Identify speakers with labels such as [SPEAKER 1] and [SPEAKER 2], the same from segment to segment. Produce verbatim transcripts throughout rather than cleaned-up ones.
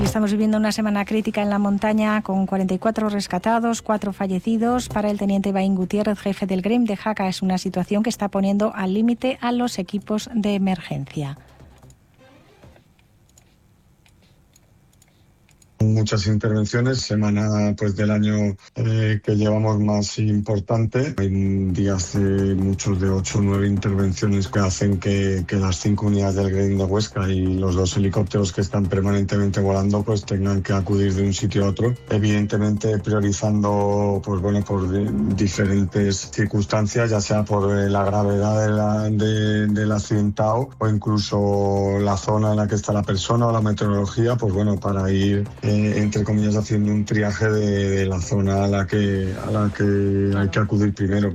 [SPEAKER 1] Estamos viviendo una semana crítica en la montaña con cuarenta y cuatro rescatados, cuatro fallecidos. Para el teniente Baín Gutiérrez, jefe del Grem de Jaca, es una situación que está poniendo al límite a los equipos de emergencia.
[SPEAKER 2] Muchas intervenciones, semana pues del año eh, que llevamos más importante. Hay días de muchos de ocho o nueve intervenciones que hacen que, que las cinco unidades del Grem de Huesca y los dos helicópteros que están permanentemente volando pues tengan que acudir de un sitio a otro, evidentemente priorizando pues bueno por diferentes circunstancias, ya sea por la gravedad de la, de, del accidentado o incluso la zona en la que está la persona o la meteorología, pues bueno, para ir Eh, entre comillas haciendo un triaje de, de la zona a la que a la que hay que acudir primero.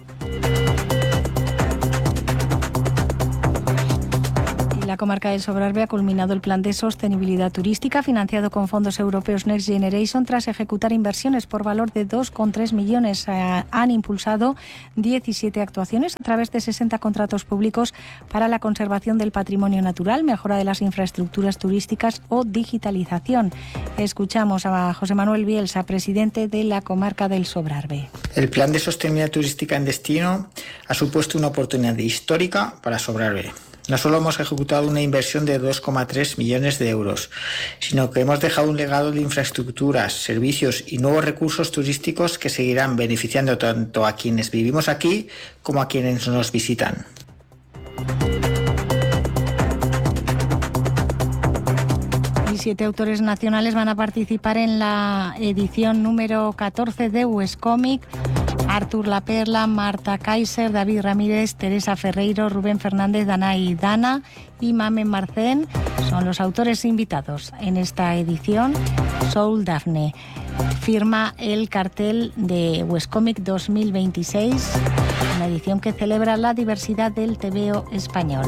[SPEAKER 1] La comarca del Sobrarbe ha culminado el plan de sostenibilidad turística financiado con fondos europeos Next Generation tras ejecutar inversiones por valor de dos coma tres millones. Eh, han impulsado diecisiete actuaciones a través de sesenta contratos públicos para la conservación del patrimonio natural, mejora de las infraestructuras turísticas o digitalización. Escuchamos a José Manuel Bielsa, presidente de la comarca del Sobrarbe.
[SPEAKER 3] El plan de sostenibilidad turística en destino ha supuesto una oportunidad histórica para Sobrarbe. No solo hemos ejecutado una inversión de dos coma tres millones de euros, sino que hemos dejado un legado de infraestructuras, servicios y nuevos recursos turísticos que seguirán beneficiando tanto a quienes vivimos aquí como a quienes nos visitan.
[SPEAKER 1] Siete autores nacionales van a participar en la edición número catorce de Wescomic. Artur La Perla, Marta Kaiser, David Ramírez, Teresa Ferreiro, Rubén Fernández, Danay Dana y Mamen Marcén son los autores invitados en esta edición. Soul Daphne firma el cartel de Wescomic dos mil veintiséis, una edición que celebra la diversidad del tebeo español.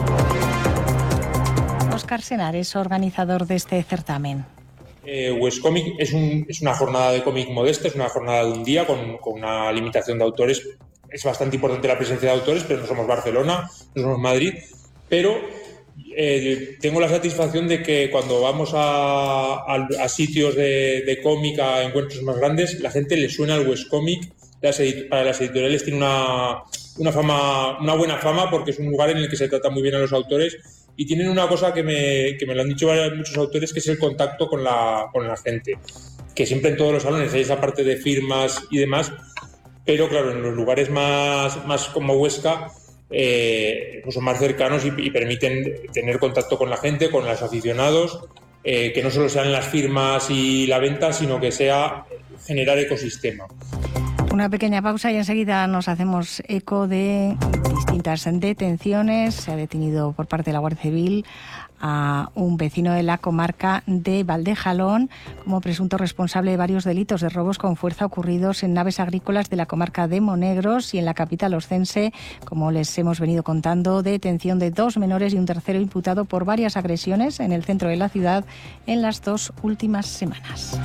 [SPEAKER 1] Óscar Senares, organizador de este certamen.
[SPEAKER 4] Eh, Wescomic es, un, es una jornada de cómic modesta, es una jornada de un día con, con una limitación de autores. Es bastante importante la presencia de autores, pero no somos Barcelona, no somos Madrid. Pero eh, tengo la satisfacción de que cuando vamos a, a, a sitios de, de cómic, a encuentros más grandes, la gente le suena al Wescomic. Las edit- para las editoriales tiene una, una, fama, una buena fama porque es un lugar en el que se trata muy bien a los autores. Y tienen una cosa que me, que me lo han dicho muchos autores, que es el contacto con la, con la gente. Que siempre en todos los salones hay esa parte de firmas y demás, pero claro, en los lugares más, más como Huesca, eh, pues son más cercanos y, y permiten tener contacto con la gente, con los aficionados, eh, que no solo sean las firmas y la venta, sino que sea generar ecosistema.
[SPEAKER 1] Una pequeña pausa y enseguida nos hacemos eco de distintas detenciones. Se ha detenido por parte de la Guardia Civil a un vecino de la comarca de Valdejalón como presunto responsable de varios delitos de robos con fuerza ocurridos en naves agrícolas de la comarca de Monegros y en la capital oscense. Como les hemos venido contando, detención de dos menores y un tercero imputado por varias agresiones en el centro de la ciudad en las dos últimas semanas.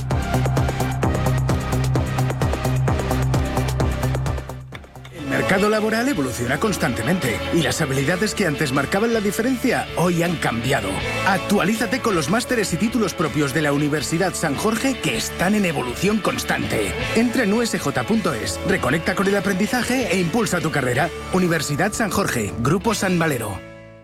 [SPEAKER 5] El mercado laboral evoluciona constantemente y las habilidades que antes marcaban la diferencia hoy han cambiado. Actualízate con los másteres y títulos propios de la Universidad San Jorge que están en evolución constante. Entra en u s j punto es, reconecta con el aprendizaje e impulsa tu carrera. Universidad San Jorge, Grupo San Valero.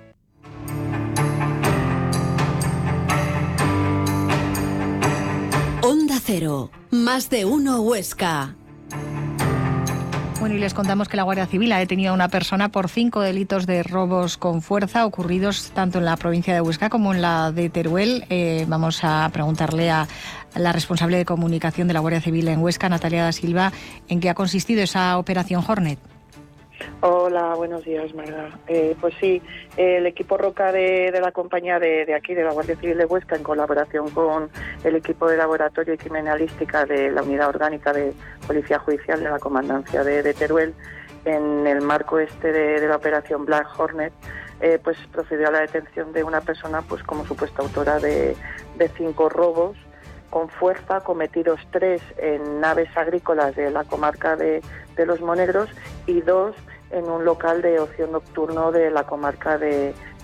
[SPEAKER 6] Onda Cero, más de uno Huesca.
[SPEAKER 1] Bueno, y les contamos que la Guardia Civil ha detenido a una persona por cinco delitos de robos con fuerza ocurridos tanto en la provincia de Huesca como en la de Teruel. Eh, vamos a preguntarle a la responsable de comunicación de la Guardia Civil en Huesca, Natalia da Silva, en qué ha consistido esa operación Hornet.
[SPEAKER 7] Hola, buenos días, Marga. Eh, pues sí, el equipo Roca de, de la compañía de, de aquí, de la Guardia Civil de Huesca, en colaboración con el equipo de laboratorio y criminalística de la Unidad Orgánica de Policía Judicial de la Comandancia de, de Teruel, en el marco este de, de la operación Black Hornet, eh, pues procedió a la detención de una persona pues como supuesta autora de, de cinco robos con fuerza, cometidos tres en naves agrícolas de la comarca de, de Los Monegros y dos en un local de ocio nocturno de la comarca de,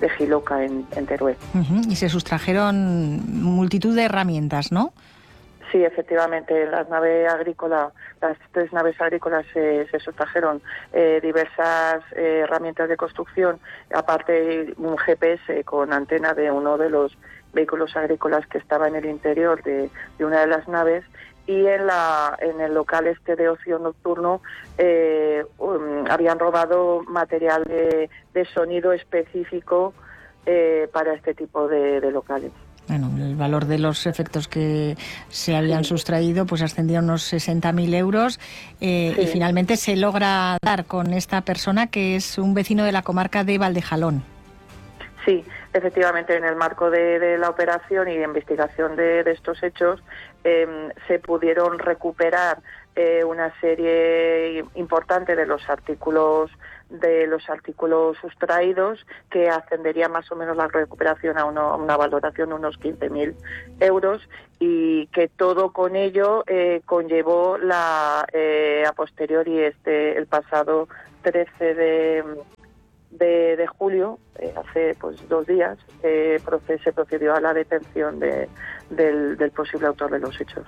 [SPEAKER 7] de Jiloca, en, en Teruel.
[SPEAKER 1] Uh-huh. Y se sustrajeron multitud de herramientas, ¿no?
[SPEAKER 7] Sí, efectivamente, las naves agrícolas, las tres naves agrícolas eh, se sustrajeron eh, diversas eh, herramientas de construcción, aparte un G P S con antena de uno de los vehículos agrícolas que estaba en el interior de, de una de las naves, y en la en el local este de ocio nocturno eh, um, habían robado material de, de sonido específico eh, para este tipo de, de locales.
[SPEAKER 1] Bueno, el valor de los efectos que se habían sí. sustraído pues ascendía a unos sesenta mil euros eh, sí. y finalmente se logra dar con esta persona que es un vecino de la comarca de Valdejalón.
[SPEAKER 7] Sí, efectivamente, en el marco de, de la operación y de investigación de, de estos hechos eh, se pudieron recuperar eh, una serie importante de los artículos de los artículos sustraídos, que ascendería más o menos la recuperación a, uno, a una valoración de unos quince mil euros, y que todo con ello eh, conllevó la eh, a posteriori este el pasado trece de De, de julio, eh, hace pues dos días, eh, se procedió a la detención de, del, del posible autor de los hechos.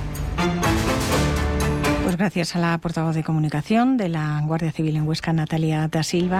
[SPEAKER 1] Pues gracias a la portavoz de comunicación de la Guardia Civil en Huesca, Natalia da Silva.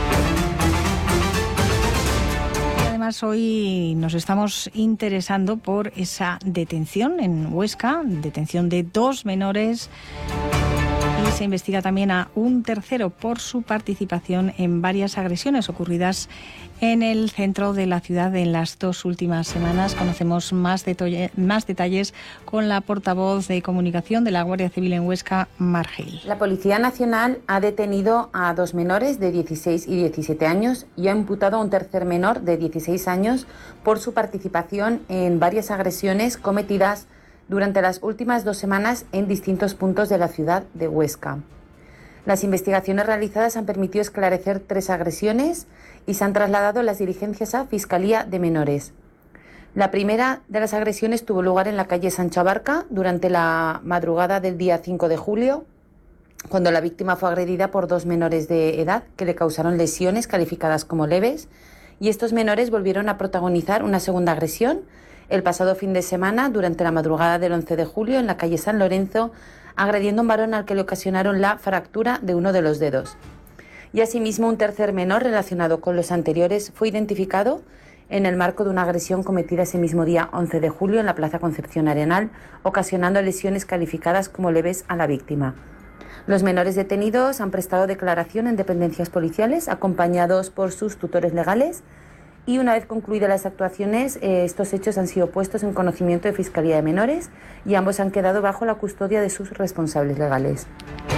[SPEAKER 1] Además, hoy nos estamos interesando por esa detención en Huesca, detención de dos menores. Y se investiga también a un tercero por su participación en varias agresiones ocurridas en el centro de la ciudad en las dos últimas semanas. Conocemos más, detolle, más detalles con la portavoz de comunicación de la Guardia Civil en Huesca, Mar Gil.
[SPEAKER 8] La Policía Nacional ha detenido a dos menores de dieciséis y diecisiete años y ha imputado a un tercer menor de dieciséis años por su participación en varias agresiones cometidas durante las últimas dos semanas en distintos puntos de la ciudad de Huesca. Las investigaciones realizadas han permitido esclarecer tres agresiones y se han trasladado las diligencias a Fiscalía de Menores. La primera de las agresiones tuvo lugar en la calle Sancho Abarca durante la madrugada del día cinco de julio, cuando la víctima fue agredida por dos menores de edad que le causaron lesiones calificadas como leves, y estos menores volvieron a protagonizar una segunda agresión el pasado fin de semana, durante la madrugada del once de julio, en la calle San Lorenzo, agrediendo a un varón al que le ocasionaron la fractura de uno de los dedos. Y asimismo, un tercer menor relacionado con los anteriores fue identificado en el marco de una agresión cometida ese mismo día once de julio en la Plaza Concepción Arenal, ocasionando lesiones calificadas como leves a la víctima. Los menores detenidos han prestado declaración en dependencias policiales, acompañados por sus tutores legales, y una vez concluidas las actuaciones, eh, estos hechos han sido puestos en conocimiento de Fiscalía de Menores y ambos han quedado bajo la custodia de sus responsables legales.